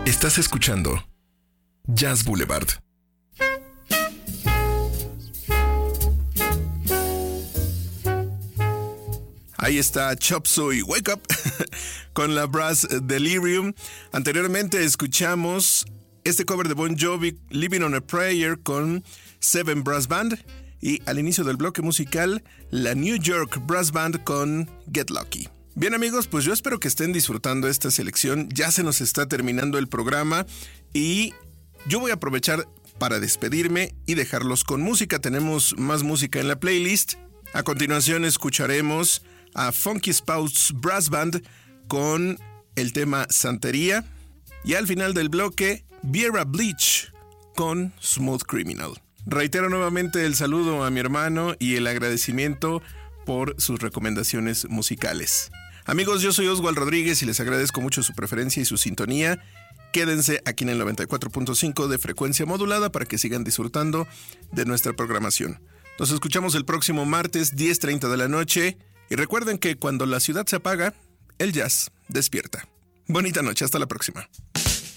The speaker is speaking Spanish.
Estás escuchando Jazz Boulevard. Ahí está Chop Suey Wake Up con la Brass Delirium. Anteriormente escuchamos este cover de Bon Jovi, Living on a Prayer, con Seven Brass Band. Y al inicio del bloque musical, la New York Brass Band con Get Lucky. Bien amigos, pues yo espero que estén disfrutando esta selección. Ya se nos está terminando el programa y yo voy a aprovechar para despedirme y dejarlos con música. Tenemos más música en la playlist. A continuación escucharemos a Funky Spouts Brass Band con el tema Santería. Y al final del bloque, Viera Bleach con Smooth Criminal. Reitero nuevamente el saludo a mi hermano y el agradecimiento por sus recomendaciones musicales. Amigos, yo soy Oswald Rodríguez y les agradezco mucho su preferencia y su sintonía. Quédense aquí en el 94.5 de frecuencia modulada para que sigan disfrutando de nuestra programación. Nos escuchamos el próximo martes 10:30 de la noche y recuerden que cuando la ciudad se apaga, el jazz despierta. Bonita noche, hasta la próxima.